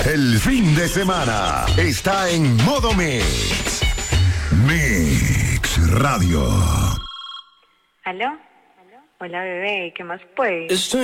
El fin de semana está en modo Mix. Mix Radio. ¿Aló? Hola, bebé, ¿qué más pues?